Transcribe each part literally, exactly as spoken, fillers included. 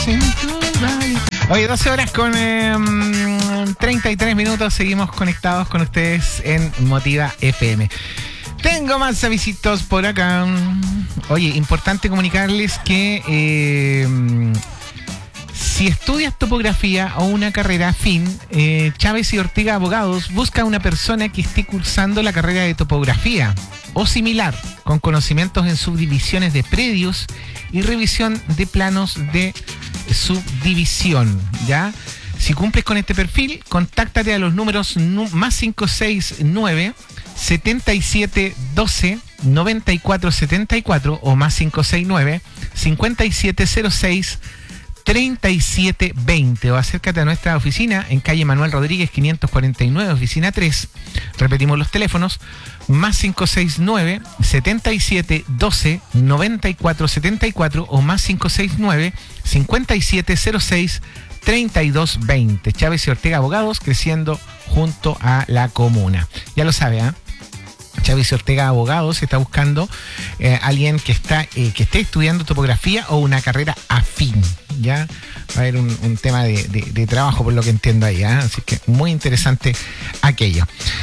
en tu radio. Oye, doce horas con eh, treinta y tres minutos. Seguimos conectados con ustedes en Motiva F M. Tengo más avisitos por acá. Oye, importante comunicarles que eh, si estudias topografía o una carrera afín, eh, Chávez y Ortega Abogados busca una persona que esté cursando la carrera de topografía o similar, con conocimientos en subdivisiones de predios y revisión de planos de subdivisión, ¿ya? Si cumples con este perfil, contáctate a los números nu- más cinco seis nueve, setenta y siete doce, noventa y cuatro setenta y cuatro o más cinco seis nueve, cincuenta y siete cero seis, treinta y siete veinte, o acércate a nuestra oficina en calle Manuel Rodríguez quinientos cuarenta y nueve, oficina tres. Repetimos los teléfonos: más cinco seis nueve, setenta y siete doce, noventa y cuatro setenta y cuatro o más cinco seis nueve, cincuenta y siete cero seis, treinta y dos veinte. Chávez y Ortega Abogados, creciendo junto a la comuna. Ya lo sabe, ¿ah? ¿eh? Chávez y Ortega Abogados está buscando eh, alguien que está eh, que esté estudiando topografía o una carrera afín. Ya va a haber un, un tema de, de, de trabajo, por lo que entiendo ahí, ¿eh? Así que muy interesante aquello.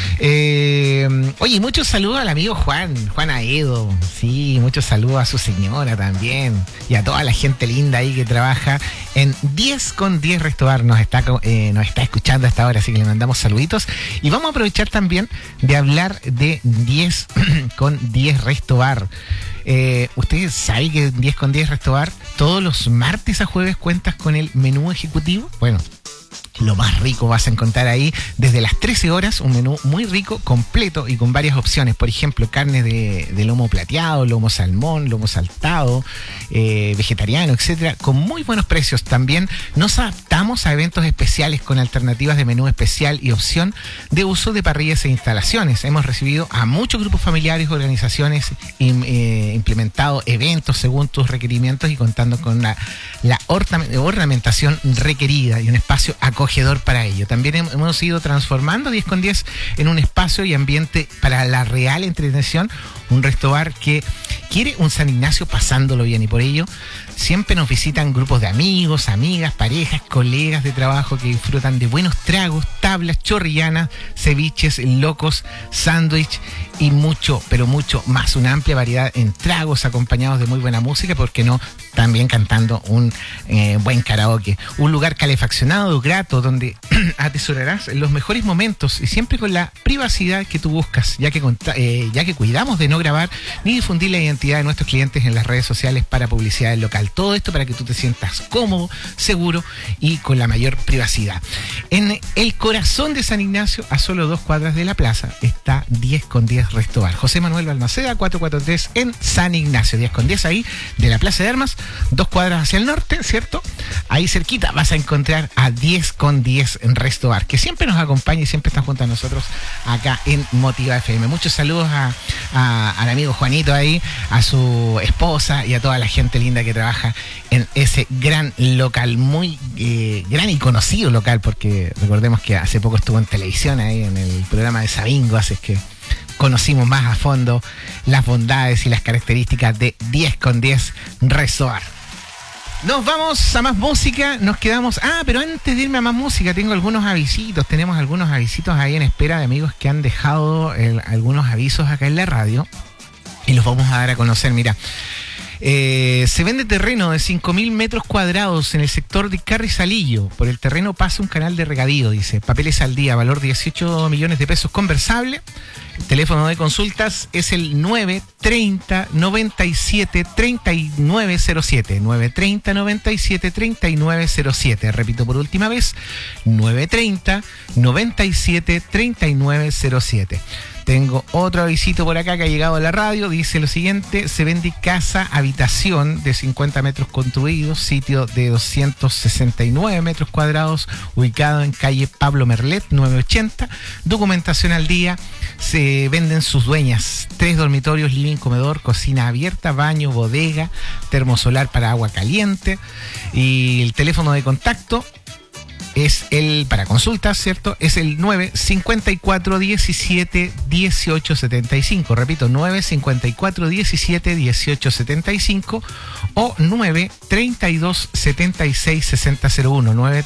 Eh, oye, muchos saludos al amigo Juan, Juan Aedo, sí, muchos saludos a su señora también y a toda la gente linda ahí que trabaja en diez con diez Restobar. Nos está, eh, nos está escuchando hasta ahora, así que le mandamos saluditos y vamos a aprovechar también de hablar de diez con diez Restobar. Eh, ¿Ustedes saben que diez con diez Restobar todos los martes a jueves cuentas con el menú ejecutivo? Bueno, lo más rico vas a encontrar ahí desde las trece horas, un menú muy rico, completo y con varias opciones. Por ejemplo, carne de, de lomo plateado, lomo salmón, lomo saltado, eh, vegetariano, etcétera, con muy buenos precios. También nos adaptamos a eventos especiales con alternativas de menú especial y opción de uso de parrillas e instalaciones. Hemos recibido a muchos grupos familiares, organizaciones, y, eh, implementado eventos según tus requerimientos y contando con la, la ornamentación requerida y un espacio acogedor para ello. También hemos ido transformando diez con diez en un espacio y ambiente para la real entretención, un restobar que quiere un San Ignacio pasándolo bien, y por ello siempre nos visitan grupos de amigos, amigas, parejas, colegas de trabajo que disfrutan de buenos tragos, tablas, chorrillanas, ceviches, locos, sándwich y mucho, pero mucho más. Una amplia variedad en tragos acompañados de muy buena música, porque no, también cantando un eh, buen karaoke. Un lugar calefaccionado, grato, donde atesorarás los mejores momentos y siempre con la privacidad que tú buscas, ya que, eh, ya que cuidamos de no grabar ni difundir la identidad de nuestros clientes en las redes sociales para publicidad del local. Todo esto para que tú te sientas cómodo, seguro y con la mayor privacidad. En el corazón de San Ignacio, a solo dos cuadras de la plaza, está diez con diez Restobar. José Manuel Balmaceda, cuatrocientos cuarenta y tres en San Ignacio. diez con diez ahí de la Plaza de Armas, dos cuadras hacia el norte, ¿cierto? Ahí cerquita vas a encontrar a diez con diez en Restobar, que siempre nos acompaña y siempre está junto a nosotros acá en Motiva F M. Muchos saludos a, a, al amigo Juanito ahí, a su esposa y a toda la gente linda que trabaja en ese gran local, muy eh, gran y conocido local, porque recordemos que hace poco estuvo en televisión ahí en el programa de Sabingo, así es que conocimos más a fondo las bondades y las características de diez con diez Restobar. Nos vamos a más música, nos quedamos... Ah, pero antes de irme a más música, tengo algunos avisitos, tenemos algunos avisitos ahí en espera de amigos que han dejado el, algunos avisos acá en la radio y los vamos a dar a conocer. Mira, Eh, se vende terreno de cinco mil metros cuadrados en el sector de Carrizalillo. Por el terreno pasa un canal de regadío, dice. Papeles al día, valor dieciocho millones de pesos, conversable. El teléfono de consultas es el nueve treinta, noventa y siete, treinta y nueve cero siete. nueve treinta, noventa y siete, treinta y nueve cero siete. Repito por última vez, nueve treinta, noventa y siete, treinta y nueve cero siete. Tengo otro avisito por acá que ha llegado a la radio. Dice lo siguiente: se vende casa habitación de cincuenta metros construidos, sitio de doscientos sesenta y nueve metros cuadrados, ubicado en calle Pablo Merlet nueve ochenta. Documentación al día. Se venden sus dueñas: tres dormitorios, living, comedor, cocina abierta, baño, bodega, termosolar para agua caliente. Y el teléfono de contacto es el, para consultas, ¿cierto? Es el nueve cincuenta y cuatro diecisiete dieciocho setenta y cinco. Repito, nueve cincuenta y cuatro diecisiete dieciocho setenta y cinco o nueve treinta y dos setenta y seis sesenta cero uno. nueve